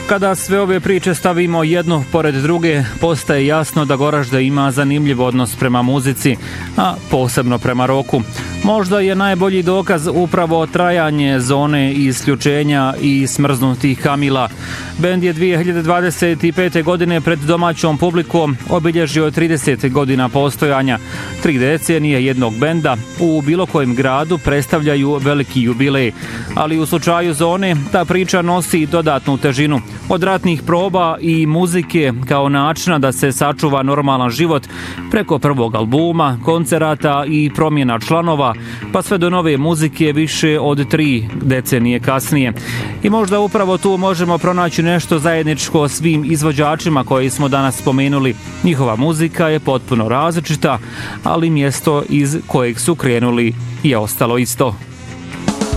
Kada sve ove priče stavimo jednu pored druge, postaje jasno da Goražde ima zanimljiv odnos prema muzici, a posebno prema roku. Možda je najbolji dokaz upravo trajanje zone isključenja i smrznutih Kamila. Bend je 2025. godine pred domaćom publikom obilježio 30 godina postojanja. 3 decenije jednog benda u bilo kojem gradu predstavljaju veliki jubilej, ali u slučaju zone ta priča nosi dodatnu težinu. Od ratnih proba i muzike kao načina da se sačuva normalan život preko prvog albuma, koncerata i promjena članova, pa sve do nove muzike više od 3 decenije kasnije. I možda upravo tu možemo pronaći nešto zajedničko svim izvođačima koji smo danas spomenuli. Njihova muzika je potpuno različita, ali mjesto iz kojeg su krenuli je ostalo isto.